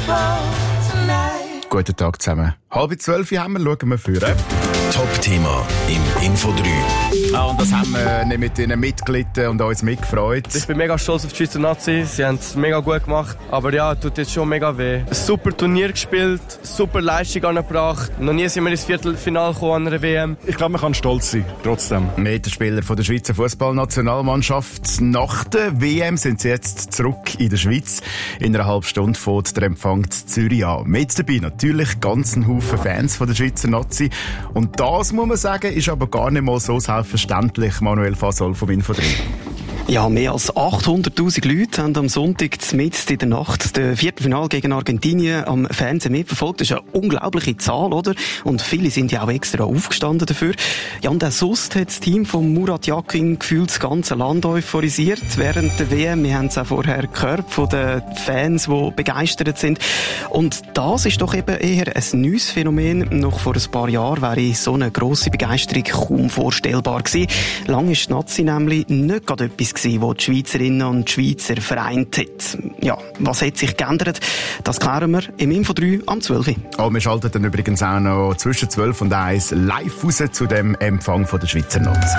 Guten Tag zusammen. 11:30 haben wir, schauen wir führen. Top-Thema im Info 3. Und das haben wir nicht mit ihnen mitgelitten und uns mitgefreut. Ich bin mega stolz auf die Schweizer Nazi. Sie haben es mega gut gemacht. Aber ja, tut jetzt schon mega weh. Ein super Turnier gespielt, super Leistung angebracht. Noch nie sind wir ins Viertelfinale gekommen an einer WM. Ich glaube, man kann stolz sein, trotzdem. Mitspieler von der Schweizer Fußballnationalmannschaft. Nach der WM sind sie jetzt zurück in der Schweiz. In einer halben Stunde fängt der Empfang in Zürich an. Mit dabei natürlich ganz ein Haufen Fans von der Schweizer Nazi. Und das, muss man sagen, ist aber gar nicht mal so selbstverständlich. Manuel Fasol vom Info 3. Ja, mehr als 800'000 Leute haben am Sonntag mitten in der Nacht das Viertelfinale gegen Argentinien am Fernsehen mitverfolgt. Das ist eine unglaubliche Zahl, oder? Und viele sind ja auch extra aufgestanden dafür. Ja, und auch sonst hat das Team von Murat Yakin gefühlt das ganze Land euphorisiert während der WM. Wir haben es auch vorher gehört von den Fans, die begeistert sind. Und das ist doch eben eher ein neues Phänomen. Noch vor ein paar Jahren wäre so eine grosse Begeisterung kaum vorstellbar gewesen. Lange ist die Nazi nämlich nicht gerade etwas gewesen, wo die Schweizerinnen und Schweizer vereint hat. Ja, was hat sich geändert? Das klären wir im Info 3 am 12. Oh, wir schalten dann übrigens auch noch zwischen 12 und 1 live raus zu dem Empfang von der Schweizer Nazi.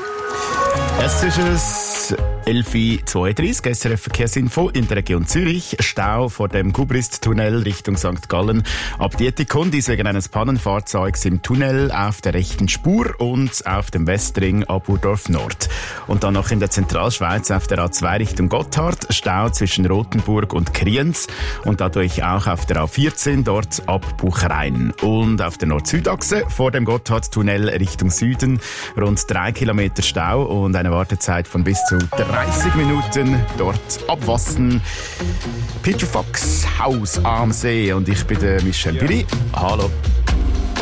Es ist es 11:32 SRF Verkehrsinfo in der Region Zürich. Stau vor dem Kubrist-Tunnel Richtung St. Gallen. Ab Dietikundis wegen eines Pannenfahrzeugs im Tunnel auf der rechten Spur und auf dem Westring ab Urdorf Nord. Und dann noch in der Zentralschweiz auf der A2 Richtung Gotthard. Stau zwischen Rothenburg und Kriens und dadurch auch auf der A14 dort ab Buchrein. Und auf der Nord-Süd-Achse vor dem Gotthard-Tunnel Richtung Süden rund 3 Kilometer Stau und eine Wartezeit von bis zu 30 Minuten dort abwassen. Peter Fox, Haus am See und ich bin der Michel Billy. Hallo.